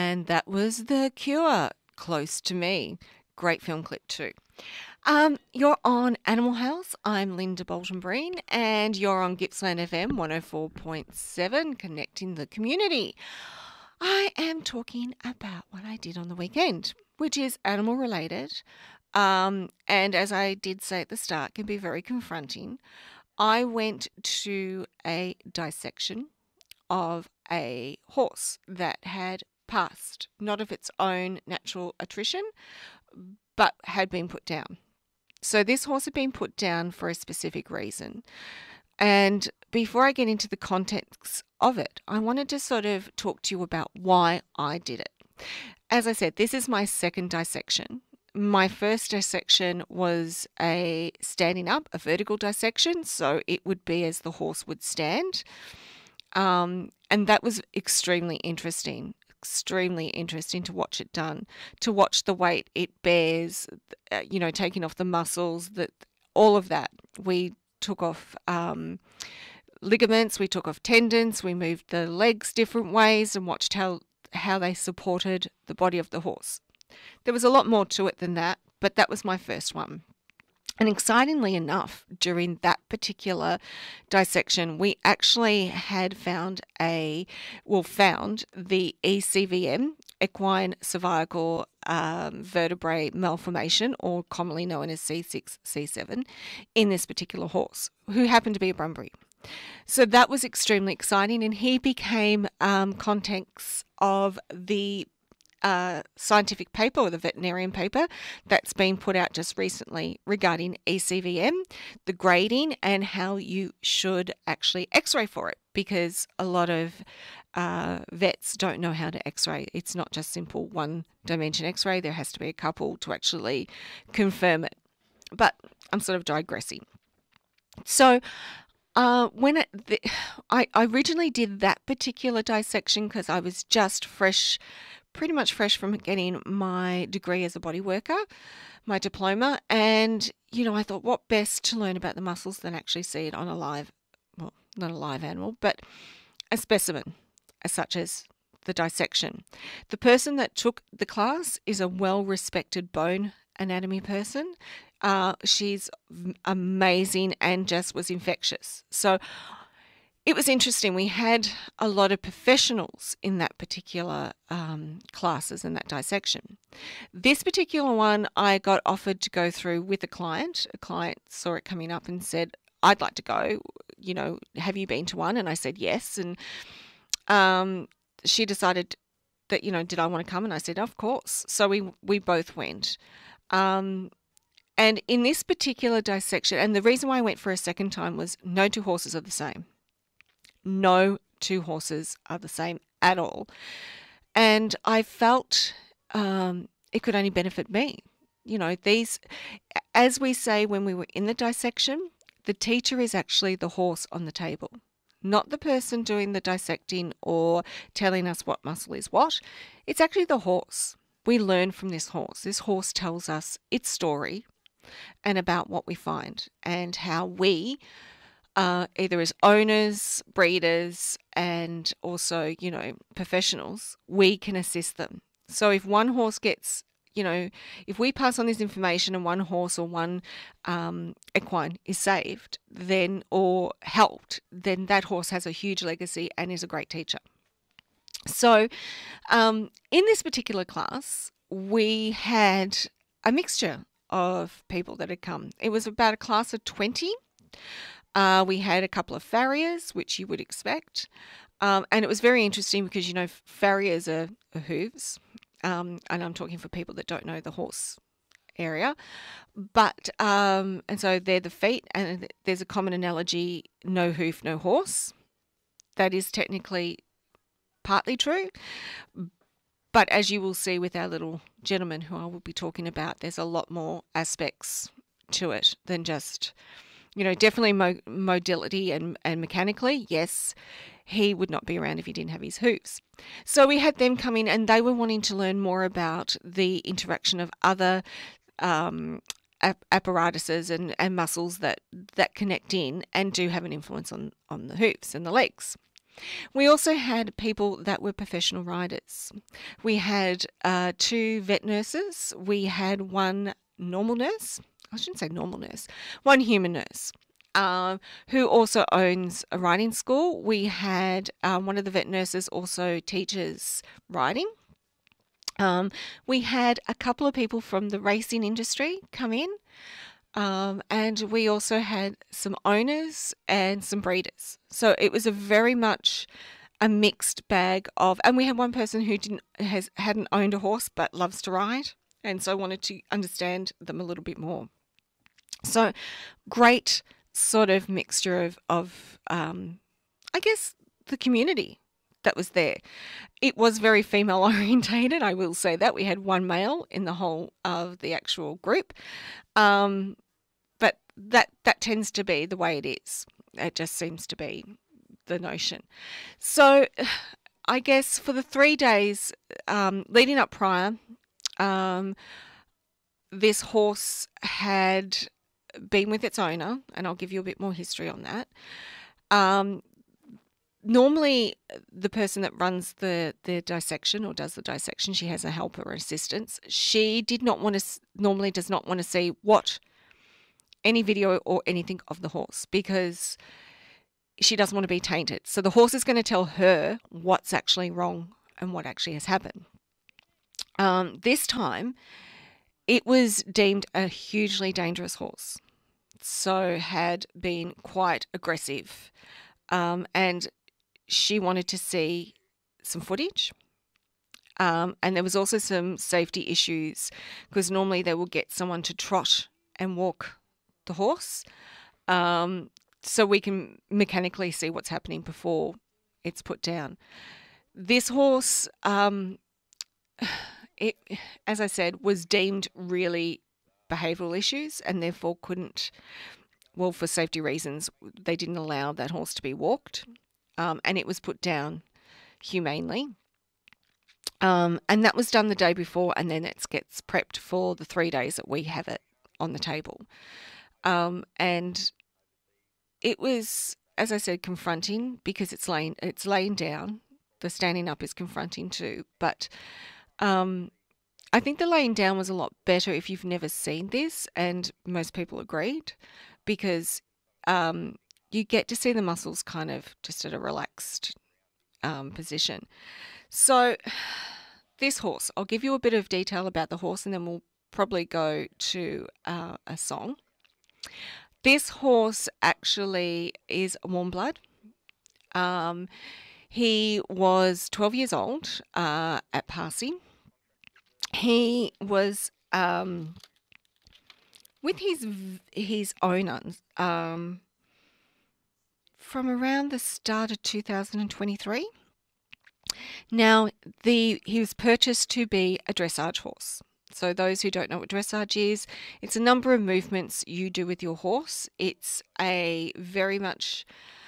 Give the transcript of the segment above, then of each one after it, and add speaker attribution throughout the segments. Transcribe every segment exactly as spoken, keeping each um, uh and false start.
Speaker 1: and that was The Cure, Close to Me. Great film clip too. Um, you're on Animal House. I'm Linda Bolton-Breen, and you're on Gippsland F M one oh four point seven, connecting the community. I am talking about what I did on the weekend, which is animal related. Um, and as I did say at the start, can be very confronting. I went to a dissection of a horse that had passed, not of its own natural attrition, but had been put down. So this horse had been put down for a specific reason. And before I get into the context of it, I wanted to sort of talk to you about why I did it. As I said, this is my second dissection. My first dissection was a standing up, a vertical dissection, so it would be as the horse would stand. Um, and that was extremely interesting, extremely interesting to watch it done, to watch the weight it bears, uh, you know, taking off the muscles, that all of that. We took off um, ligaments, we took off tendons, we moved the legs different ways and watched how, how they supported the body of the horse. There was a lot more to it than that, but that was my first one. And excitingly enough, during that particular dissection, we actually had found a, well, found the E C V M, equine cervical um, vertebrae malformation, or commonly known as C six, C seven, in this particular horse, who happened to be a Brumbury. So that was extremely exciting, and he became um, context of the Uh, scientific paper, or the veterinarian paper that's been put out just recently regarding E C V M, the grading, and how you should actually x-ray for it, because a lot of uh, vets don't know how to x-ray. It's not just simple one dimension x-ray. There has to be a couple to actually confirm it. But I'm sort of digressing. So Uh, when it, the, I, I originally did that particular dissection because I was just fresh, pretty much fresh from getting my degree as a body worker, my diploma. And, you know, I thought, what best to learn about the muscles than actually see it on a live, well, not a live animal, but a specimen, as such as the dissection. The person that took the class is a well-respected bone anatomy person. Uh, she's amazing and just was infectious. So it was interesting. We had a lot of professionals in that particular um, classes and that dissection. This particular one I got offered to go through with a client. A client saw it coming up and said, I'd like to go, you know, have you been to one? And I said yes. And um, she decided that, you know, did I want to come? And I said, of course. So we, we both went. Um, And in this particular dissection, and the reason why I went for a second time was no two horses are the same. No two horses are the same at all. And I felt um, it could only benefit me. You know, these, as we say when we were in the dissection, the teacher is actually the horse on the table, not the person doing the dissecting or telling us what muscle is what. It's actually the horse. We learn from this horse. This horse tells us its story and about what we find and how we, uh, either as owners, breeders, and also, you know, professionals, we can assist them. So if one horse gets, you know, if we pass on this information and one horse or one um, equine is saved, then, or helped, then that horse has a huge legacy and is a great teacher. So um, in this particular class, we had a mixture of people that had come. It was about a class of twenty. Uh, we had a couple of farriers, which you would expect. Um, and it was very interesting because, you know, farriers are, are hooves. Um, and I'm talking for people that don't know the horse area. But, um, and so they're the feet, and there's a common analogy, no hoof, no horse. That is technically partly true. But as you will see with our little gentleman who I will be talking about, there's a lot more aspects to it than just, you know, definitely mo- mobility and, and mechanically, yes, he would not be around if he didn't have his hooves. So we had them come in and they were wanting to learn more about the interaction of other um, ap- apparatuses and, and muscles that, that connect in and do have an influence on, on the hooves and the legs. We also had people that were professional riders. We had uh, two vet nurses. We had one normal nurse. I shouldn't say normal nurse. One human nurse. Um, who also owns a riding school. We had um, one of the vet nurses also teaches riding. Um, we had a couple of people from the racing industry come in, um, and we also had some owners and some breeders. So it was a very much a mixed bag of, and we had one person who didn't has hadn't owned a horse but loves to ride, and so wanted to understand them a little bit more. So great sort of mixture of of um, I guess the community that was there. It was very female orientated, I will say that. We had one male in the whole of the actual group. Um, but that that tends to be the way it is. It just seems to be the notion. So I guess for the three days um, leading up prior, um, this horse had been with its owner, and I'll give you a bit more history on that. Um, Normally, the person that runs the, the dissection or does the dissection, she has a helper or assistance. She did not want to, normally does not want to see what, any video or anything of the horse, because she doesn't want to be tainted. So the horse is going to tell her what's actually wrong and what actually has happened. Um, this time, it was deemed a hugely dangerous horse. So had been quite aggressive. Um, and she wanted to see some footage. Um, and there was also some safety issues, because normally they will get someone to trot and walk the horse, um, so we can mechanically see what's happening before it's put down. This horse, um, it, as I said, was deemed really behavioural issues, and therefore couldn't, well, for safety reasons, they didn't allow that horse to be walked. Um, and it was put down humanely. Um, and that was done the day before, and then it gets prepped for the three days that we have it on the table. Um, and it was, as I said, confronting, because it's laying, it's laying down. The standing up is confronting too. But um, I think the laying down was a lot better if you've never seen this, and most people agreed, because um, you get to see the muscles kind of just at a relaxed um, position. So this horse, I'll give you a bit of detail about the horse, and then we'll probably go to uh, a song. This horse actually is a warm blood. Um, he was twelve years old uh, at passing. He was um, with his his owner um, from around the start of two thousand twenty-three. Now, the he was purchased to be a dressage horse. So those who don't know what dressage is, it's a number of movements you do with your horse. It's a very much,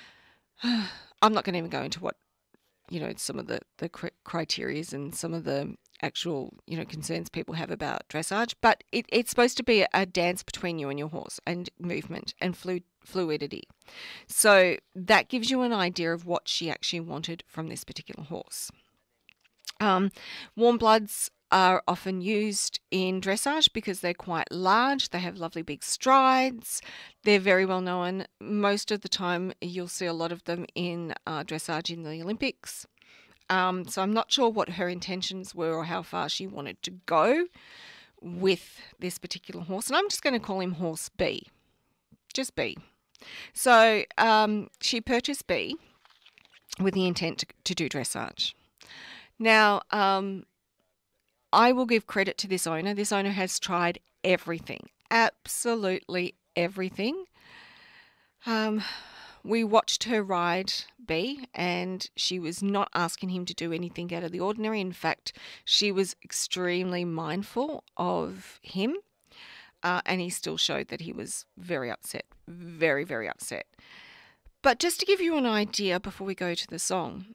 Speaker 1: I'm not going to even go into what, you know, some of the, the criteria and some of the actual, you know, concerns people have about dressage, but it, it's supposed to be a, a dance between you and your horse, and movement and flu, fluidity. So that gives you an idea of what she actually wanted from this particular horse. Um, warm bloods are often used in dressage because they're quite large. They have lovely big strides. They're very well known. Most of the time you'll see a lot of them in uh, dressage in the Olympics. Um, so I'm not sure what her intentions were or how far she wanted to go with this particular horse. And I'm just going to call him Horse B. Just B. So um, she purchased B with the intent to, to do dressage. Now, um, I will give credit to this owner. This owner has tried everything, absolutely everything. Um, we watched her ride B, and she was not asking him to do anything out of the ordinary. In fact, she was extremely mindful of him, uh, and he still showed that he was very upset, very, very upset. But just to give you an idea before we go to the song,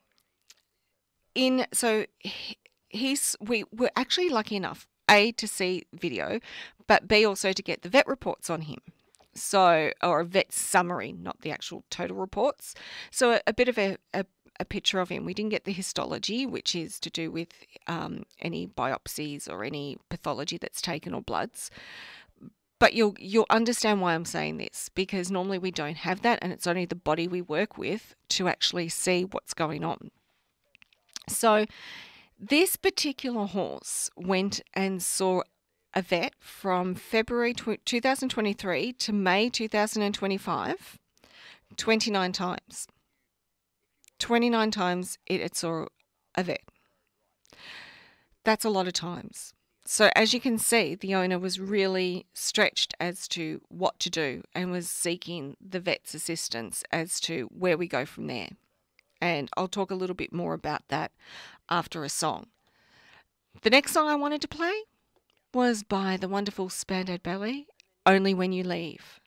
Speaker 1: in so he, he's we were actually lucky enough, A, to see video, but B, also to get the vet reports on him. So, or a vet summary, not the actual total reports. So a, a bit of a, a, a picture of him. We didn't get the histology, which is to do with um, any biopsies or any pathology that's taken or bloods. But you'll you'll understand why I'm saying this, because normally we don't have that, and it's only the body we work with to actually see what's going on. So this particular horse went and saw a vet from February two thousand twenty-three to May two thousand twenty-five, twenty-nine times. twenty-nine times it, it saw a vet. That's a lot of times. So as you can see, the owner was really stretched as to what to do and was seeking the vet's assistance as to where we go from there. And I'll talk a little bit more about that after a song. The next song I wanted to play was by the wonderful Spandau Ballet, Only When You Leave.